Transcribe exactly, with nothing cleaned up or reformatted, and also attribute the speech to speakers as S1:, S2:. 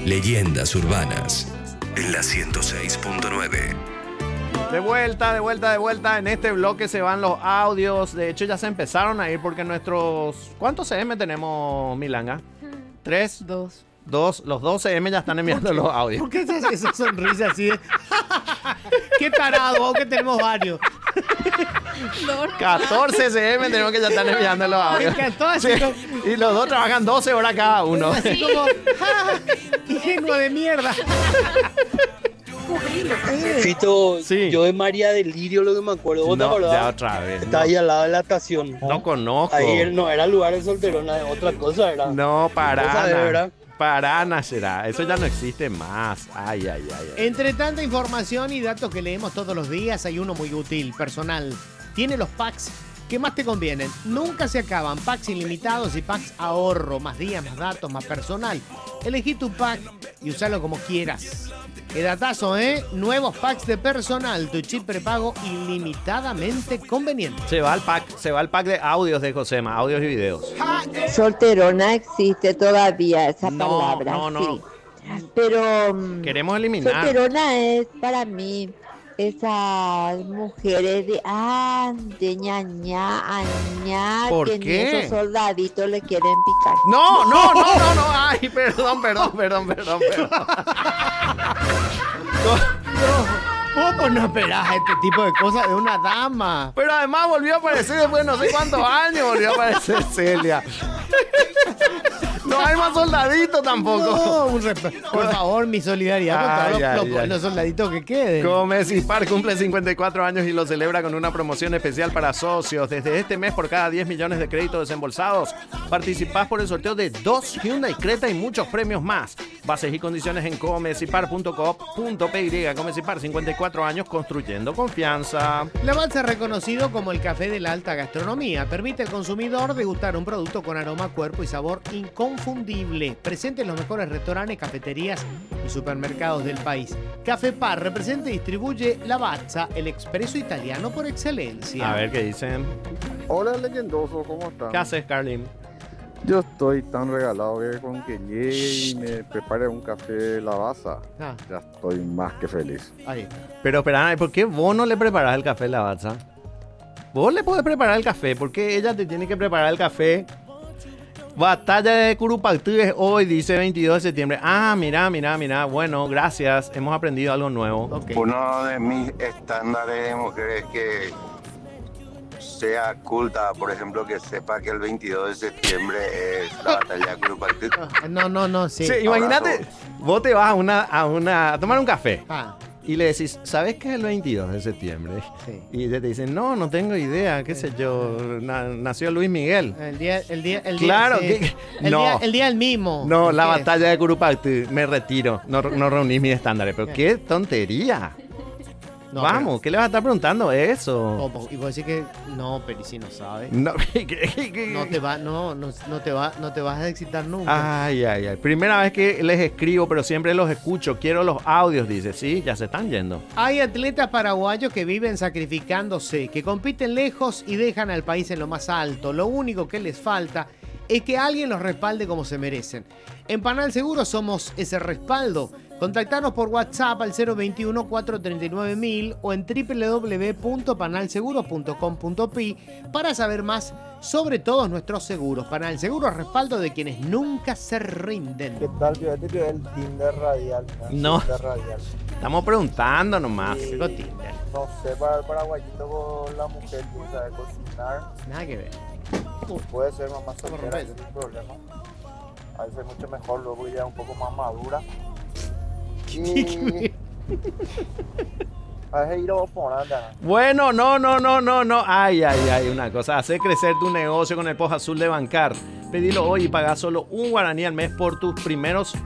S1: Leyendas urbanas en la ciento seis punto nueve.
S2: De vuelta, de vuelta, de vuelta. En este bloque se van los audios. De hecho, ya se empezaron a ir porque nuestros... ¿Cuántos C M tenemos, Milanga? ¿Tres?
S3: Dos.
S2: Dos. Los dos C M ya están enviando los audios.
S3: ¿Por qué esa, esa sonrisa así de... ¡Qué tarado! Que tenemos varios.
S2: catorce C M tenemos que ya están enviando los audios. Sí, y los dos trabajan doce horas cada uno.
S3: Así como... ¡Ah! ¡Ingenuo de mierda!
S4: Fito,
S2: Sí.
S4: yo de María Delirio lo que me acuerdo. ¿Vos te
S2: No,
S4: acordás?
S2: ya otra vez.
S4: Está
S2: No,
S4: ahí al lado de la estación.
S2: no conozco.
S4: Ahí no era lugar de solterona, es otra cosa, era.
S2: No,
S4: Cosa de
S2: Paraná.
S4: verdad.
S2: Paraná será. Eso ya no existe más. Ay, ay, ay, ay.
S3: Entre tanta información y datos que leemos todos los días, hay uno muy útil, personal. Tiene los packs que más te convienen. Nunca se acaban. Packs ilimitados y packs ahorro. Más días, más datos, más personal. Elegí tu pack y usalo como quieras. Qué datazo, ¿eh? Nuevos packs de personal. Tu chip prepago ilimitadamente conveniente.
S2: Se va el pack, se va el pack de audios de Josema, audios y videos.
S5: Solterona existe todavía esa
S2: No,
S5: palabra,
S2: no, no.
S5: sí. Pero mm,
S2: Queremos eliminar.
S5: solterona es para mí esas mujeres de ah, de ñaña, añá,
S2: ¿Por
S5: que
S2: qué?
S5: ni esos soldaditos le quieren picar.
S2: No, no, no, no, no. Ay, perdón, perdón, perdón, perdón, perdón.
S3: ¿Cómo pues no esperás este tipo de cosas de una dama?
S2: Pero además volvió a aparecer después de no sé cuántos años, volvió a aparecer Celia. No hay más soldaditos tampoco.
S3: No, un resp- por favor, mi solidaridad con
S2: Ay,
S3: todos los-
S2: ay,
S3: los,
S2: ay.
S3: los soldaditos que queden.
S2: Comecipar cumple cincuenta y cuatro años y lo celebra con una promoción especial para socios. Desde este mes, por cada diez millones de créditos desembolsados, participás por el sorteo de dos Hyundai Creta y muchos premios más. Bases y condiciones en comecipar punto coop punto p y. Comecipar, cincuenta y cuatro años construyendo confianza.
S3: Lavazza es reconocido como el café de la alta gastronomía. Permite al consumidor degustar un producto con aroma, cuerpo y sabor inconfundible. Presente en los mejores restaurantes, cafeterías y supermercados del país. Café Par representa y distribuye Lavazza, el expreso italiano por excelencia.
S2: A ver qué dicen.
S6: Hola, leyendoso, ¿cómo están?
S2: ¿Qué haces, Carlin?
S6: Yo estoy tan regalado que con que llegue y me prepare un café Lavazza,
S3: Ah,
S6: ya estoy más que feliz.
S3: ahí está.
S2: Pero espera, ¿por qué vos no le preparás el café a Lavazza? Vos le podés preparar el café, ¿por qué ella te tiene que preparar el café? Batalla de Curupaytú es hoy, dice veintidós de septiembre. Ah, mira, mira, mira. Bueno, gracias. Hemos aprendido algo nuevo.
S3: Ok.
S7: Uno de mis estándares de mujeres que sea culta, por ejemplo, que sepa que el veintidós de septiembre es la batalla de Curupaytú.
S3: Ah, No, no, no, sí.
S2: Sí, imagínate, vos te vas a una, a una, a tomar un café
S3: Ah,
S2: y le decís, ¿sabes qué es el veintidós de septiembre?
S3: sí.
S2: Y te dicen, no, no tengo idea, qué sé yo, na- nació Luis Miguel.
S3: El día, el día, el día.
S2: Claro,
S3: sí.
S2: que-
S3: el
S2: no.
S3: día, el día del mismo.
S2: No, la
S3: ¿Qué?
S2: batalla de Curupaytú, me retiro, no, no reuní mis estándares, pero
S3: Bien.
S2: qué tontería.
S3: No,
S2: Vamos, ¿qué le vas a estar preguntando
S3: pero-
S2: eso?
S3: ¿Cómo? Y vos decís que no, pero ¿y si no sabe?
S2: No, ¿qué- qué- qué-
S3: No te va, no, no, no te va, no te vas a excitar nunca.
S2: Ay, ay, ay. Primera vez que les escribo, pero siempre los escucho. Quiero los audios, dice. Sí, ya se están yendo.
S3: Hay atletas paraguayos que viven sacrificándose, que compiten lejos y dejan al país en lo más alto. Lo único que les falta es que alguien los respalde como se merecen. En Panal Seguro somos ese respaldo. Contactanos por WhatsApp al cero veintiuno, cuatrocientos treinta y nueve mil o en doble u doble u doble u punto panal seguro punto com punto pi para saber más sobre todos nuestros seguros. Panal Seguro, respaldo de quienes nunca se rinden.
S8: ¿Qué tal? Fíjate que el Tinder radial.
S2: No.
S8: Tinder radial.
S2: Estamos preguntando nomás.
S8: Sí.
S3: Llegó Tinder.
S8: No sé, para el paraguayito con la mujer que sabe cocinar.
S3: Nada que ver.
S8: Puede ser mamá soltera,
S3: Correcto.
S8: ese es el problema. A veces mucho mejor, luego ya un poco más madura. Y... a veces ir a por anda.
S2: Bueno, no, no, no, no, no. Ay, ay, ay, una cosa. Hacer crecer tu negocio con el Post Azul de Bancar. Pedilo hoy y pagá solo un guaraní al mes por tus primeros